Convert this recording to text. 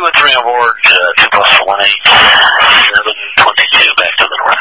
2 and 3 on board, 2 plus 18, 722 back to the north.